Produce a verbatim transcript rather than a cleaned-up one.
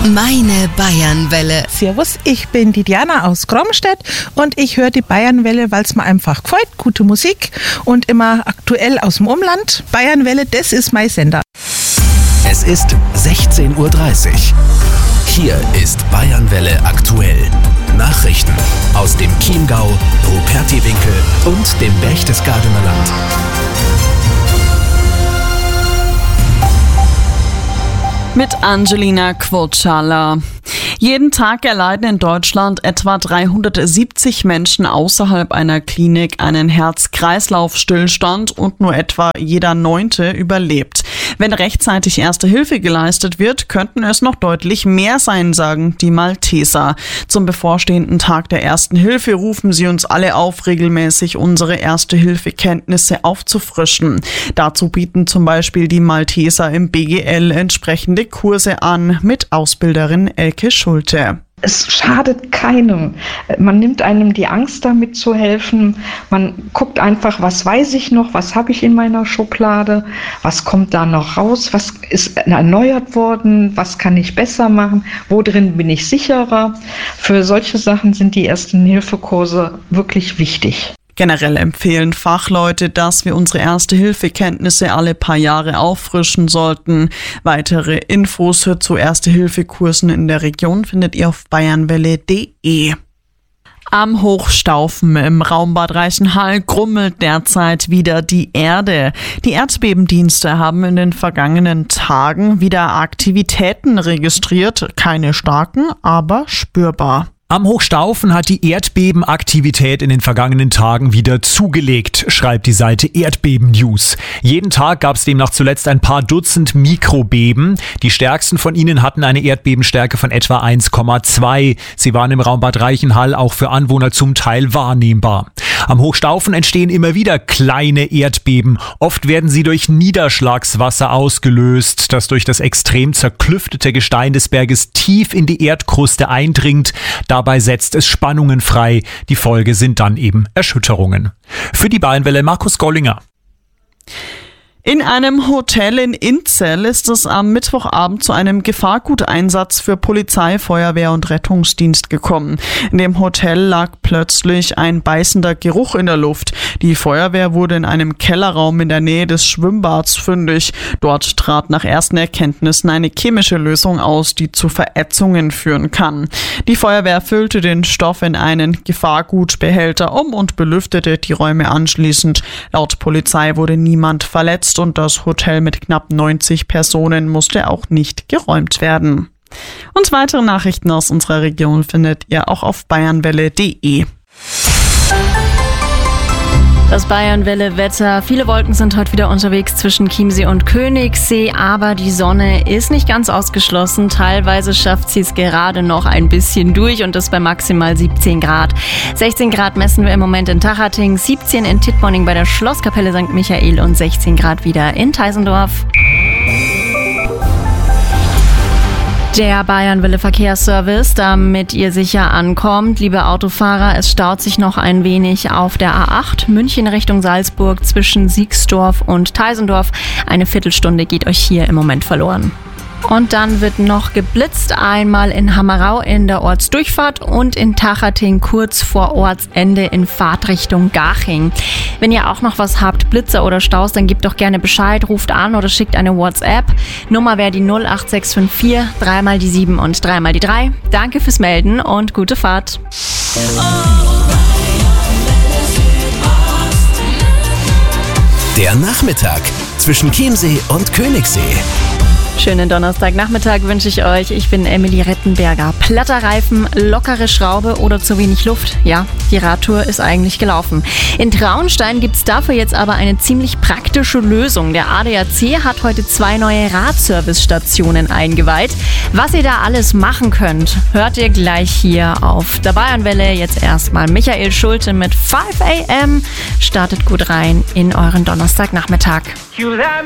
Meine Bayernwelle. Servus, ich bin die Diana aus Gromstedt und ich höre die Bayernwelle, weil es mir einfach gefällt. Gute Musik und immer aktuell aus dem Umland. Bayernwelle, das ist mein Sender. Es ist sechzehn Uhr dreißig. Hier ist Bayernwelle aktuell. Nachrichten aus dem Chiemgau, Rupertiwinkel und dem Berchtesgadener Land. Mit Angelina Quotschala. Jeden Tag erleiden in Deutschland etwa dreihundertsiebzig Menschen außerhalb einer Klinik einen Herz-Kreislauf-Stillstand und nur etwa jeder Neunte überlebt. Wenn rechtzeitig Erste Hilfe geleistet wird, könnten es noch deutlich mehr sein, sagen die Malteser. Zum bevorstehenden Tag der Ersten Hilfe rufen sie uns alle auf, regelmäßig unsere Erste-Hilfe-Kenntnisse aufzufrischen. Dazu bieten zum Beispiel die Malteser im B G L entsprechende Kurse an mit Ausbilderin Elke Schulte. Es schadet keinem. Man nimmt einem die Angst, damit zu helfen. Man guckt einfach, was weiß ich noch, was habe ich in meiner Schublade, was kommt da noch raus, was ist erneuert worden, was kann ich besser machen, wo drin bin ich sicherer. Für solche Sachen sind die Erste-Hilfe-Kurse wirklich wichtig. Generell empfehlen Fachleute, dass wir unsere Erste-Hilfe-Kenntnisse alle paar Jahre auffrischen sollten. Weitere Infos zu Erste-Hilfe-Kursen in der Region findet ihr auf bayernwelle punkt de. Am Hochstaufen im Raum Bad Reichenhall grummelt derzeit wieder die Erde. Die Erdbebendienste haben in den vergangenen Tagen wieder Aktivitäten registriert. Keine starken, aber spürbar. Am Hochstaufen hat die Erdbebenaktivität in den vergangenen Tagen wieder zugelegt, schreibt die Seite Erdbeben News. Jeden Tag gab es demnach zuletzt ein paar Dutzend Mikrobeben. Die stärksten von ihnen hatten eine Erdbebenstärke von etwa eins Komma zwei. Sie waren im Raum Bad Reichenhall auch für Anwohner zum Teil wahrnehmbar. Am Hochstaufen entstehen immer wieder kleine Erdbeben. Oft werden sie durch Niederschlagswasser ausgelöst, das durch das extrem zerklüftete Gestein des Berges tief in die Erdkruste eindringt. Dabei setzt es Spannungen frei. Die Folge sind dann eben Erschütterungen. Für die Bayernwelle Markus Gollinger. In einem Hotel in Inzell ist es am Mittwochabend zu einem Gefahrguteinsatz für Polizei, Feuerwehr und Rettungsdienst gekommen. In dem Hotel lag plötzlich ein beißender Geruch in der Luft. Die Feuerwehr wurde in einem Kellerraum in der Nähe des Schwimmbads fündig. Dort trat nach ersten Erkenntnissen eine chemische Lösung aus, die zu Verätzungen führen kann. Die Feuerwehr füllte den Stoff in einen Gefahrgutbehälter um und belüftete die Räume anschließend. Laut Polizei wurde niemand verletzt und das Hotel mit knapp neunzig Personen musste auch nicht geräumt werden. Und weitere Nachrichten aus unserer Region findet ihr auch auf bayernwelle punkt de. Das Bayernwelle-Wetter. Viele Wolken sind heute wieder unterwegs zwischen Chiemsee und Königssee, aber die Sonne ist nicht ganz ausgeschlossen. Teilweise schafft sie es gerade noch ein bisschen durch und das bei maximal siebzehn Grad. sechzehn Grad messen wir im Moment in Tachating, siebzehn in Tittmoning bei der Schlosskapelle Sankt Michael und sechzehn Grad wieder in Teisendorf. Der Bayernwelle Verkehrsservice, damit ihr sicher ankommt. Liebe Autofahrer, es staut sich noch ein wenig auf der A acht München Richtung Salzburg zwischen Siegsdorf und Teisendorf. Eine Viertelstunde geht euch hier im Moment verloren. Und dann wird noch geblitzt, einmal in Hammerau in der Ortsdurchfahrt und in Tachating kurz vor Ortsende in Fahrtrichtung Garching. Wenn ihr auch noch was habt, Blitzer oder Staus, dann gebt doch gerne Bescheid, ruft an oder schickt eine WhatsApp. Nummer wäre die null acht sechs fünf vier, dreimal die sieben und dreimal die drei. Danke fürs Melden und gute Fahrt. Der Nachmittag zwischen Chiemsee und Königssee. Schönen Donnerstagnachmittag wünsche ich euch. Ich bin Emily Rettenberger. Platter Reifen, lockere Schraube oder zu wenig Luft? Ja, die Radtour ist eigentlich gelaufen. In Traunstein gibt es dafür jetzt aber eine ziemlich praktische Lösung. Der A D A C hat heute zwei neue Radservicestationen eingeweiht. Was ihr da alles machen könnt, hört ihr gleich hier auf der Bayernwelle. Jetzt erstmal Michael Schulte mit fünf a m. Startet gut rein in euren Donnerstagnachmittag.